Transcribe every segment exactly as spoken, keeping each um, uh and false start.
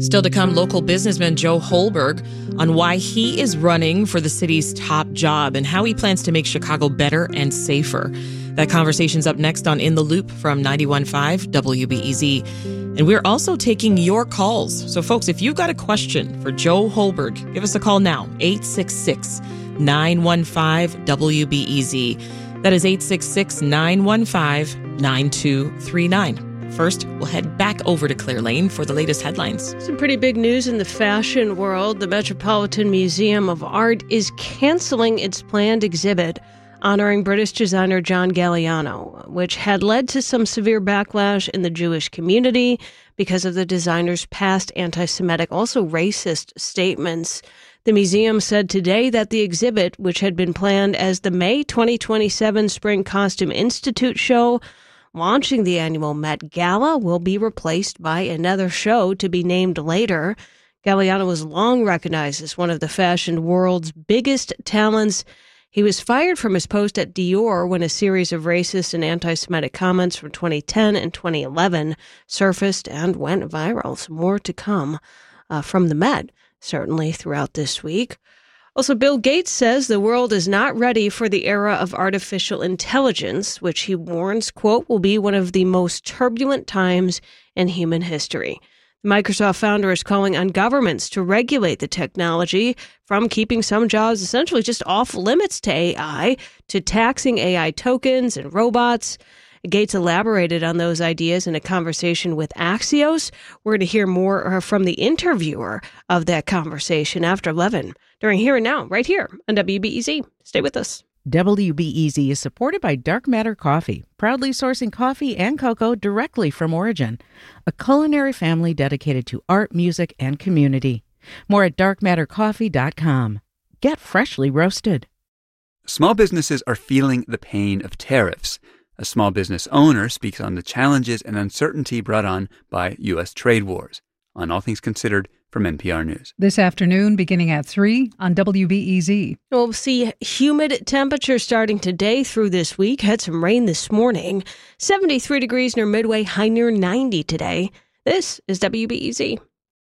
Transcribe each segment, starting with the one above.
Still to come, local businessman Joe Holberg on why he is running for the city's top job and how he plans to make Chicago better and safer. That conversation's up next on In the Loop from ninety-one point five W B E Z. And we're also taking your calls. So, folks, if you've got a question for Joe Holberg, give us a call now, eight six six, nine one five, W B E Z. That is eight six six, nine one five, nine two three nine. First, we'll head back over to Claire Lane for the latest headlines. Some pretty big news in the fashion world. The Metropolitan Museum of Art is canceling its planned exhibit honoring British designer John Galliano, which had led to some severe backlash in the Jewish community because of the designer's past anti-Semitic, also racist statements. The museum said today that the exhibit, which had been planned as the May twenty twenty-seven Spring Costume Institute show, launching the annual Met Gala, will be replaced by another show to be named later. Galliano was long recognized as one of the fashion world's biggest talents. He was fired from his post at Dior when a series of racist and anti-Semitic comments from twenty ten and twenty eleven surfaced and went viral. Some more to come uh, from the Met, certainly throughout this week. Also, Bill Gates says the world is not ready for the era of artificial intelligence, which he warns, quote, will be one of the most turbulent times in human history. The Microsoft founder is calling on governments to regulate the technology, from keeping some jobs essentially just off limits to A I to taxing A I tokens and robots. Gates elaborated on those ideas in a conversation with Axios. We're going to hear more from the interviewer of that conversation after eleven during Here and Now, right here on W B E Z. Stay with us. W B E Z is supported by Dark Matter Coffee, proudly sourcing coffee and cocoa directly from origin, a culinary family dedicated to art, music, and community. More at dark matter coffee dot com. Get freshly roasted. Small businesses are feeling the pain of tariffs. A small business owner speaks on the challenges and uncertainty brought on by U S trade wars. On All Things Considered from N P R News. This afternoon, beginning at three on W B E Z. We'll see humid temperatures starting today through this week. Had some rain this morning. seventy-three degrees near Midway, high near ninety today. This is W B E Z.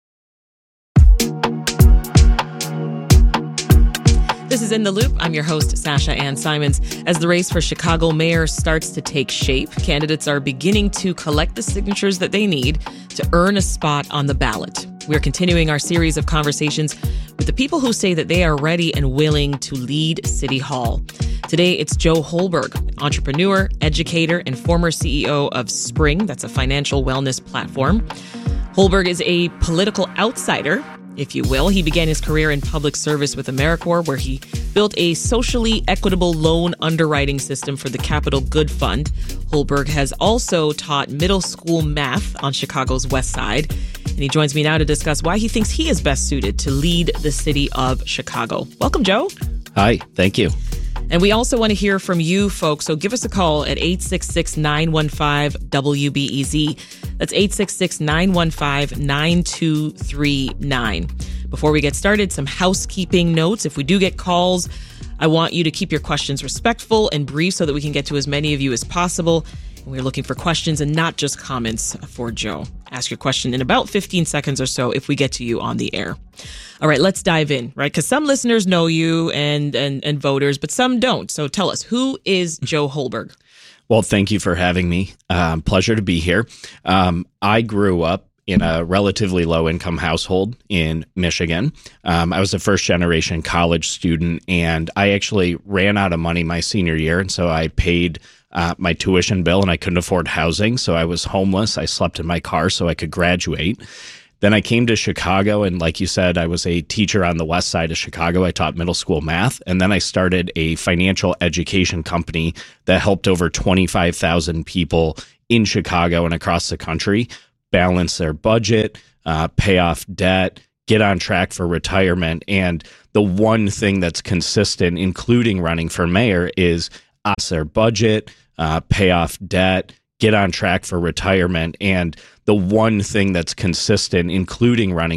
This is In the Loop. I'm your host, Sasha Ann Simons. As the race for Chicago mayor starts to take shape, candidates are beginning to collect the signatures that they need to earn a spot on the ballot. We're continuing our series of conversations with the people who say that they are ready and willing to lead City Hall. Today, it's Joe Holberg, entrepreneur, educator, and former C E O of Spring. That's a financial wellness platform. Holberg is a political outsider, if you will. He began his career in public service with AmeriCorps, where he built a socially equitable loan underwriting system for the Capital Good Fund. Holberg has also taught middle school math on Chicago's West Side. And he joins me now to discuss why he thinks he is best suited to lead the city of Chicago. Welcome, Joe. Hi, thank you. And we also want to hear from you folks, so give us a call at eight six six, nine one five, W B E Z. That's eight six six, nine one five, nine two three nine. Before we get started, some housekeeping notes. If we do get calls, I want you to keep your questions respectful and brief so that we can get to as many of you as possible. We're looking for questions and not just comments for Joe. Ask your question in about fifteen seconds or so if we get to you on the air. All right, let's dive in, right? Because some listeners know you and, and, and voters, but some don't. So tell us, who is Joe Holberg? Well, thank you for having me. Um, pleasure to be here. Um, I grew up in a relatively low-income household in Michigan. Um, I was a first-generation college student, and I actually ran out of money my senior year, and so I paid uh, my tuition bill, and I couldn't afford housing, so I was homeless. I slept in my car so I could graduate. Then I came to Chicago, and like you said, I was a teacher on the west side of Chicago. I taught middle school math, and then I started a financial education company that helped over twenty-five thousand people in Chicago and across the country balance their budget, uh, pay off debt, get on track for retirement. And the one thing that's consistent, including running for mayor, is us their budget, uh, pay off debt, get on track for retirement. And the one thing that's consistent, including running